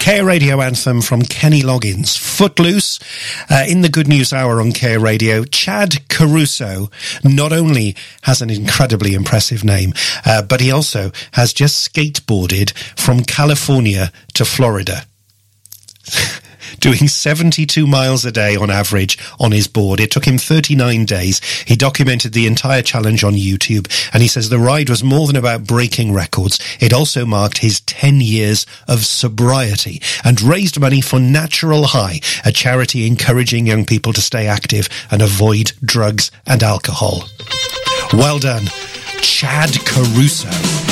K Radio anthem from Kenny Loggins, Footloose. In the Good News Hour on K Radio, Chad Caruso not only has an incredibly impressive name, but he also has just skateboarded from California to Florida. Doing 72 miles a day on average on his board. It took him 39 days. He documented the entire challenge on YouTube, and he says the ride was more than about breaking records. It also marked his 10 years of sobriety and raised money for Natural High, a charity encouraging young people to stay active and avoid drugs and alcohol. Well done, Chad Caruso.